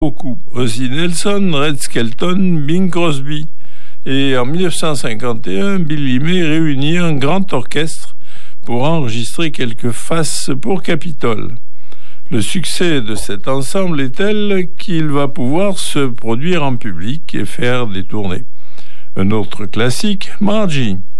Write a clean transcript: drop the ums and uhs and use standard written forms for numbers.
beaucoup. Ozzy Nelson, Red Skelton, Bing Crosby. Et en 1951, Billy May réunit un grand orchestre pour enregistrer quelques faces pour Capitol. Le succès de cet ensemble est tel qu'il va pouvoir se produire en public et faire des tournées. Un autre classique, Margie.